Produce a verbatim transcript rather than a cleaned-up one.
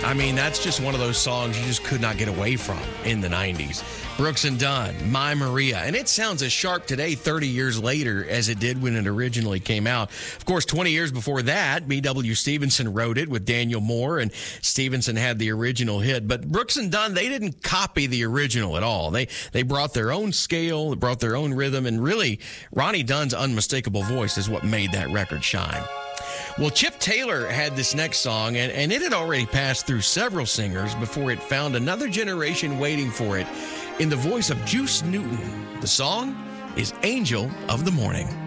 I mean, that's just one of those songs you just could not get away from in the nineties. Brooks and Dunn, My Maria. And it sounds as sharp today, thirty years later, as it did when it originally came out. Of course, twenty years before that, B W Stevenson wrote it with Daniel Moore, and Stevenson had the original hit. But Brooks and Dunn, they didn't copy the original at all. They they brought their own scale, they brought their own rhythm, and really, Ronnie Dunn's unmistakable voice is what made that record shine. Well, Chip Taylor had this next song, and, and it had already passed through several singers before it found another generation waiting for it in the voice of Juice Newton. The song is Angel of the Morning.